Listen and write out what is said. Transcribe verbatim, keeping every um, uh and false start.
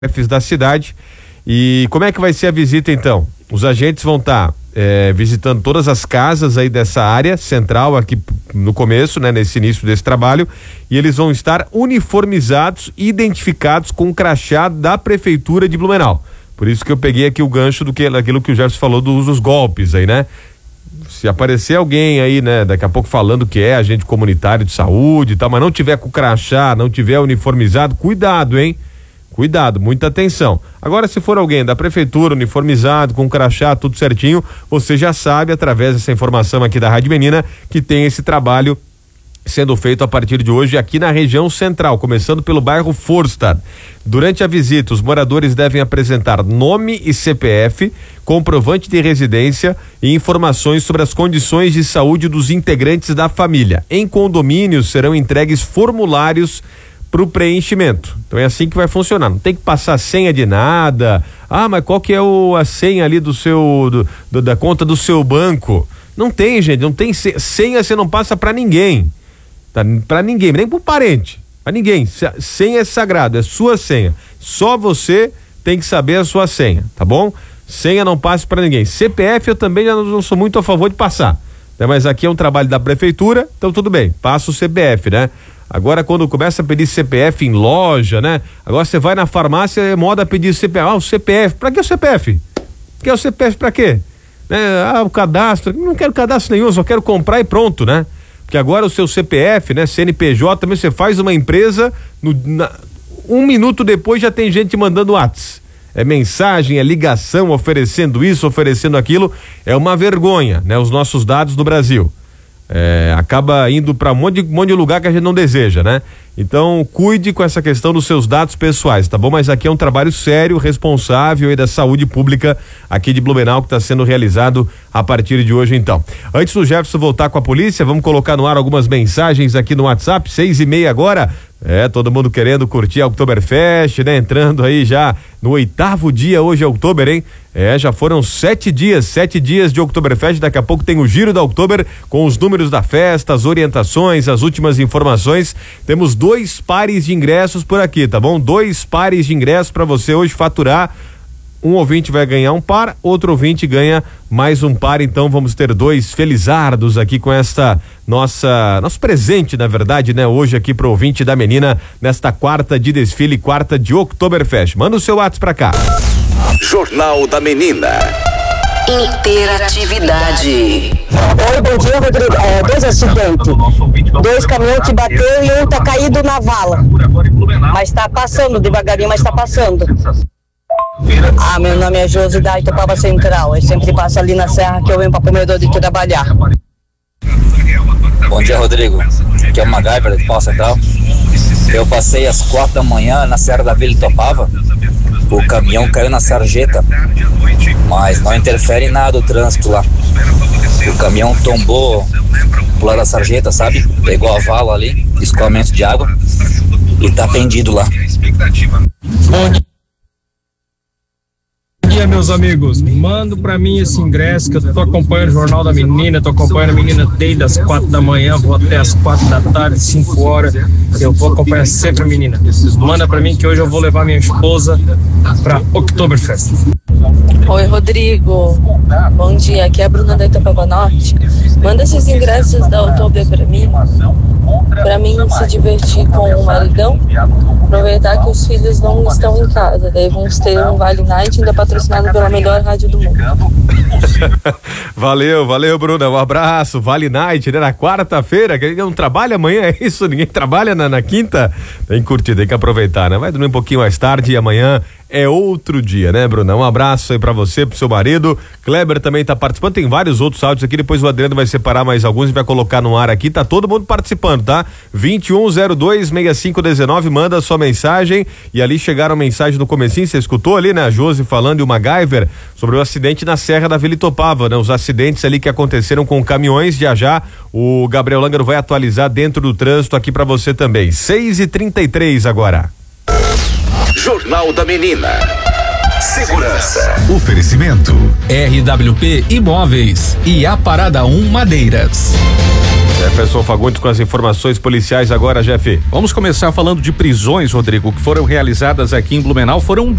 chefes da cidade. E como é que vai ser a visita então? Os agentes vão estar é, visitando todas as casas aí dessa área central aqui no começo, né, nesse início desse trabalho, e eles vão estar uniformizados, identificados com o crachá da prefeitura de Blumenau. Por isso que eu peguei aqui o gancho do que, daquilo que o Gerson falou dos, dos golpes aí, né? Se aparecer alguém aí, né, daqui a pouco falando que é agente comunitário de saúde e tal, mas não tiver com crachá, não tiver uniformizado, cuidado, hein? Cuidado, muita atenção. Agora, se for alguém da prefeitura, uniformizado, com crachá, tudo certinho, você já sabe, através dessa informação aqui da Rádio Menina, que tem esse trabalho sendo feito a partir de hoje aqui na região central, começando pelo bairro Forstad. Durante a visita, os moradores devem apresentar nome e C P F, comprovante de residência e informações sobre as condições de saúde dos integrantes da família. Em condomínios serão entregues formulários para o preenchimento. Então é assim que vai funcionar. Não tem que passar senha de nada. Ah, mas qual que é o, a senha ali do seu do, do, da conta do seu banco? Não tem, gente. Não tem senha, você não passa para ninguém. Tá? Para ninguém, nem pro parente. Para ninguém. Senha é sagrado, é sua senha. Só você tem que saber a sua senha, tá bom? Senha não passa para ninguém. C P F eu também já não sou muito a favor de passar, né? Mas aqui é um trabalho da prefeitura, então tudo bem. Passa o C P F, né? Agora, quando começa a pedir C P F em loja, né? Agora você vai na farmácia, é moda pedir C P F. Ah, o C P F. Pra que o C P F? Quer o C P F pra quê? Né? Ah, o cadastro. Não quero cadastro nenhum, só quero comprar e pronto, né? Porque agora o seu C P F, né? C N P J, também você faz uma empresa, no, na, um minuto depois já tem gente mandando WhatsApp. É mensagem, é ligação, oferecendo isso, oferecendo aquilo. É uma vergonha, né? Os nossos dados do Brasil. É, acaba indo para um monte de, um monte de lugar que a gente não deseja, né? Então, cuide com essa questão dos seus dados pessoais, tá bom? Mas aqui é um trabalho sério, responsável e da saúde pública aqui de Blumenau que está sendo realizado a partir de hoje, então. Antes do Jefferson voltar com a polícia, vamos colocar no ar algumas mensagens aqui no WhatsApp, seis e meia agora. É, todo mundo querendo curtir a Oktoberfest, né? Entrando aí já no oitavo dia, hoje é outubro, hein? É, já foram sete dias, sete dias de Oktoberfest, daqui a pouco tem o giro da Oktober com os números da festa, as orientações, as últimas informações. Temos dois pares de ingressos por aqui, tá bom? Dois pares de ingressos para você hoje faturar. Um ouvinte vai ganhar um par, outro ouvinte ganha mais um par, então vamos ter dois felizardos aqui com esta nossa, nosso presente, na verdade, né? Hoje aqui pro ouvinte da Menina, nesta quarta de desfile, quarta de Oktoberfest. Manda o seu WhatsApp pra cá. Jornal da Menina. Interatividade. Oi, bom dia, Rodrigo. É, dois acidentes. Dois caminhões que bateu e um tá caído na vala. Mas tá passando devagarinho, mas tá passando. Ah, meu nome é Josi da Itopava Central. Eu sempre passo ali na serra que eu venho pra Pomedor de trabalhar. Bom dia, Rodrigo. Aqui é o MacGyver de Pau Central. Eu passei às quatro da manhã na Serra da Vila Itopava. O caminhão caiu na sarjeta, mas não interfere em nada o trânsito lá. O caminhão tombou pro lado da sarjeta, sabe? Pegou a vala ali, escoamento de água, e tá pendido lá. Bom dia. Bom dia, meus amigos. Mando pra mim esse ingresso que eu tô acompanhando o Jornal da Menina, tô acompanhando a Menina desde as quatro da manhã, vou até as quatro da tarde, cinco horas. Eu vou acompanhar sempre a Menina. Manda pra mim que hoje eu vou levar minha esposa pra Oktoberfest. Oi, Rodrigo. Bom dia, aqui é a Bruna da Itopava Norte. Manda esses ingressos da Oktober pra mim, pra mim se divertir com o maridão, aproveitar que os filhos não estão em casa, daí vamos ter um Vale Night ainda patrocinado pela melhor rádio do mundo. Valeu, valeu, Bruna, um abraço. Vale Night, né? Na quarta-feira, que não trabalha amanhã, é isso? Ninguém trabalha na, na quinta? Tem que curtir, tem que aproveitar, né? Vai dormir um pouquinho mais tarde e amanhã é outro dia, né, Bruna? Um abraço aí pra você, pro seu marido. Kleber também tá participando, tem vários outros áudios aqui, depois o Adriano vai separar mais alguns e vai colocar no ar aqui, tá todo mundo participando, tá? vinte e um zero dois, sessenta e cinco dezenove, manda a sua mensagem, e ali chegaram mensagem no comecinho, você escutou ali, né, a Josi falando e o MacGyver sobre o acidente na Serra da Vila Itopava, né? Os acidentes ali que aconteceram com caminhões, já já o Gabriel Langer vai atualizar dentro do trânsito aqui pra você também. seis e trinta e três agora. Jornal da Menina. Segurança. Oferecimento R W P Imóveis e a Parada um Madeiras. Jefferson Fagundes com as informações policiais agora, Jeff. Vamos começar falando de prisões, Rodrigo, que foram realizadas aqui em Blumenau. Foram